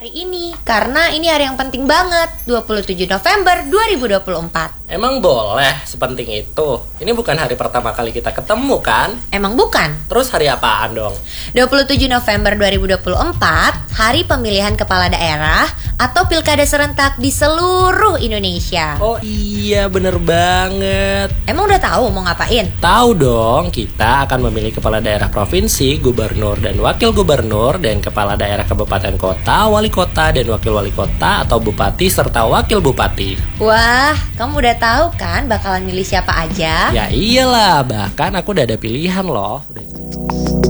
hari ini karena ini hari yang penting banget, 27 November 2024. Emang boleh sepenting itu? Ini bukan hari pertama kali kita ketemu kan? Emang bukan? Terus hari apaan dong? 27 November 2024, hari pemilihan kepala daerah atau pilkada serentak di seluruh Indonesia. Oh iya, bener banget. Emang udah tahu mau ngapain? Tahu dong, kita akan memilih kepala daerah provinsi, gubernur dan wakil gubernur, dan kepala daerah kabupaten kota, wali kota dan wakil wali kota atau bupati serta wakil bupati. Wah, kamu udah tahu kan bakalan milih siapa aja? Ya iyalah, bahkan aku udah ada pilihan loh.